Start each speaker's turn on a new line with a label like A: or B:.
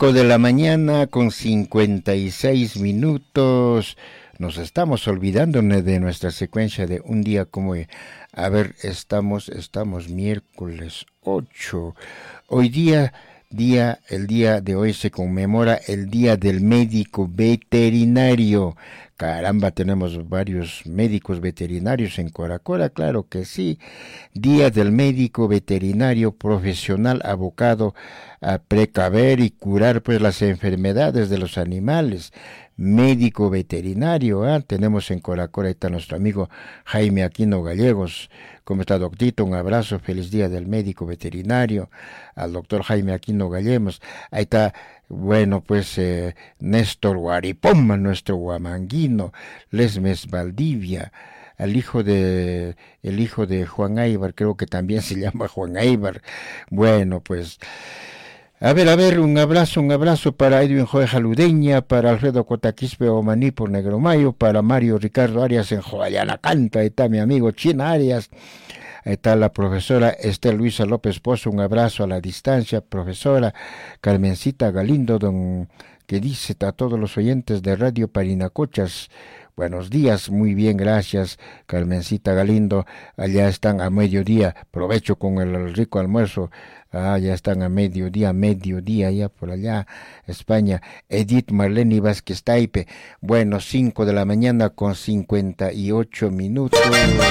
A: 5 de la mañana con 56 minutos. Nos estamos olvidando de nuestra secuencia de un día como hoy. A ver, estamos miércoles 8. Hoy el día de hoy se conmemora el Día del Médico Veterinario. Caramba, tenemos varios médicos veterinarios en Coracora, claro que sí. Día del Médico Veterinario Profesional abocado a precaver y curar pues las enfermedades de los animales. Médico veterinario, tenemos en Coracora, ahí está nuestro amigo Jaime Aquino Gallegos. ¿Cómo está, doctito? Un abrazo, feliz día del médico veterinario, al doctor Jaime Aquino Gallegos. Ahí está, bueno, pues Néstor Guaripoma, nuestro guamanguino, Lesmes Valdivia, el hijo de Juan Aybar, creo que también se llama Juan Aybar. Bueno, pues a ver, un abrazo para Edwin Joeja Ludeña, para Alfredo Cotaquispe Omaní por Negromayo, para Mario Ricardo Arias en Joayanacanta, ahí está mi amigo China Arias, ahí está la profesora Estel Luisa López Pozo, un abrazo a la distancia, profesora Carmencita Galindo, que dice a todos los oyentes de Radio Parinacochas, buenos días, muy bien, gracias, Carmencita Galindo, allá están a mediodía, provecho con el rico almuerzo. Ya están a mediodía ya por allá, España. Edith Marlene Vázquez Taipe. Bueno, 5 de la mañana con 58 minutos.